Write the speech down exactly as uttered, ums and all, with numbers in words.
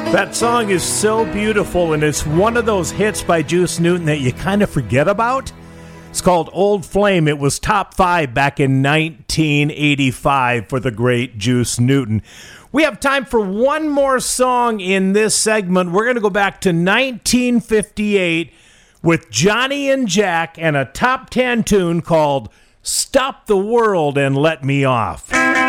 That song is so beautiful, and it's one of those hits by Juice Newton that you kind of forget about. It's called Old Flame. It was top five back in nineteen eighty-five for the great Juice Newton. We have time for one more song in this segment. We're going to go back to nineteen fifty-eight with Johnny and Jack and a top ten tune called Stop the World and Let Me Off.